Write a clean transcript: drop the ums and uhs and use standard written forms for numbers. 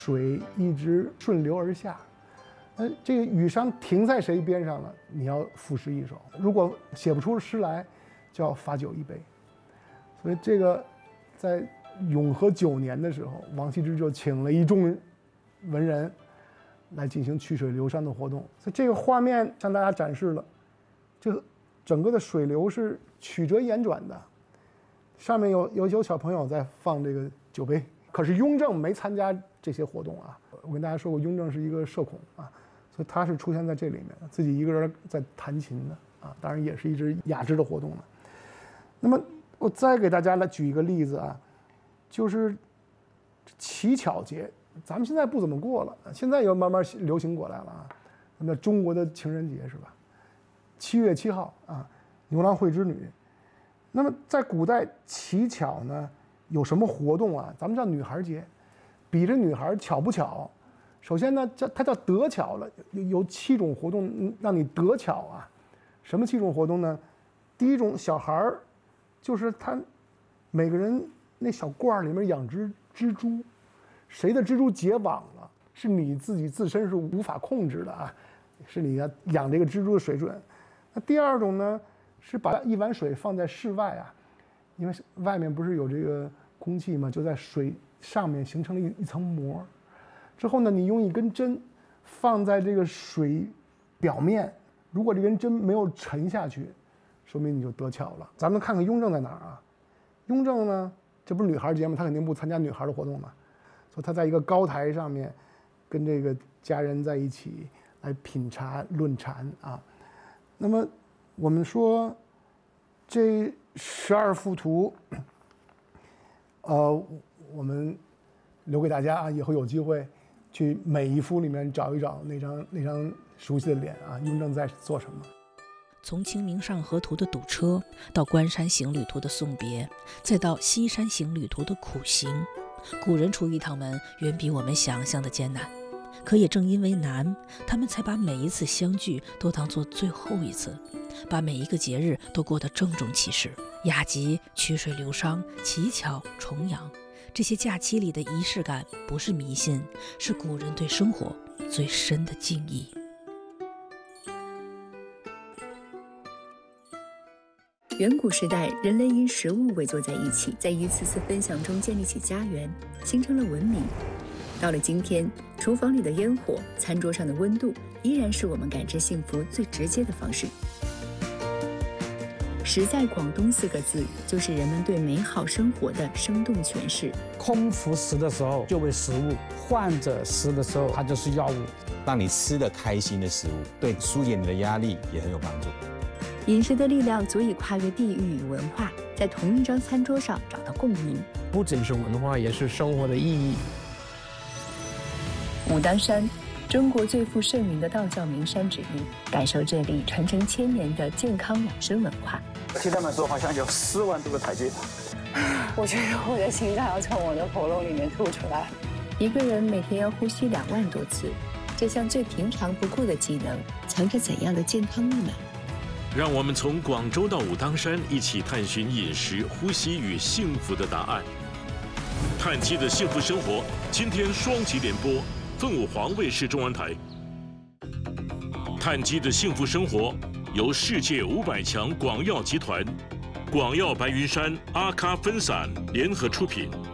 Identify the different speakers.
Speaker 1: 水一直顺流而下。这个羽觞停在谁边上了，你要赋诗一首；如果写不出诗来，就要罚酒一杯。所以这个在永和9年的时候，王羲之就请了一众文人来进行曲水流觞的活动。所以这个画面向大家展示了，这个整个的水流是曲折延转的。上面有小朋友在放这个酒杯，可是雍正没参加这些活动啊。我跟大家说过，雍正是一个社恐啊，所以他是出现在这里面，自己一个人在弹琴的啊，当然也是一支雅致的活动了。那么我再给大家来举一个例子啊，就是乞巧节，咱们现在不怎么过了，现在又慢慢流行过来了啊。那中国的情人节是吧？7月7号啊，牛郎会织女。那么在古代乞巧呢有什么活动啊？咱们叫女孩节，比这女孩巧不巧。首先呢，它叫得巧了，有7种活动让你得巧啊。什么7种活动呢？第一种，小孩儿就是他每个人那小罐里面养只蜘蛛，谁的蜘蛛结网了，是你自己自身是无法控制的啊，是你要养这个蜘蛛的水准。那第二种呢，是把一碗水放在室外啊，因为外面不是有这个空气嘛，就在水上面形成了一层膜。之后呢，你用一根针放在这个水表面，如果这根针没有沉下去，说明你就得巧了。咱们看看雍正在哪儿啊？雍正呢，这不是女孩节吗？他肯定不参加女孩的活动嘛，所以他在一个高台上面，跟这个家人在一起来品茶论禅啊。那么我们说这12幅图，我们留给大家啊，以后有机会去每一幅里面找一找那张熟悉的脸啊，雍正在做什么。
Speaker 2: 从《清明上河图》的堵车，到《关山行旅图》的送别，再到《西山行旅图》的苦行，古人出一趟门远比我们想象的艰难。可也正因为难，他们才把每一次相聚都当作最后一次，把每一个节日都过得郑重其事。雅集、曲水流觞、乞巧、重阳，这些假期里的仪式感，不是迷信，是古人对生活最深的敬意。
Speaker 3: 远古时代，人类因食物围坐在一起，在一次次分享中建立起家园，形成了文明。到了今天，厨房里的烟火，餐桌上的温度，依然是我们感知幸福最直接的方式。食在广东4个字，就是人们对美好生活的生动诠释。
Speaker 4: 空腹食的时候就为食物，患者食的时候它就是药物。
Speaker 5: 让你吃得开心的食物，对疏解你的压力也很有帮助。
Speaker 3: 饮食的力量足以跨越地域与文化，在同一张餐桌上找到共鸣。
Speaker 6: 不仅是文化，也是生活的意义。
Speaker 3: 武当山，中国最负盛名的道教名山之一，感受这里传承1000年的健康养生文化。
Speaker 7: 听他们说，好像有4万多个台阶。
Speaker 8: 我觉得我的心脏要从我的喉咙里面吐出来。
Speaker 3: 一个人每天要呼吸2万多次，这项最平常不过的技能，藏着怎样的健康密码？
Speaker 9: 让我们从广州到武当山，一起探寻饮食、呼吸与幸福的答案。碳基的幸福生活，今天双极联播，凤舞黄卫视中文台。碳基的幸福生活由世界500强广药集团、广药白云山、阿卡分散联合出品。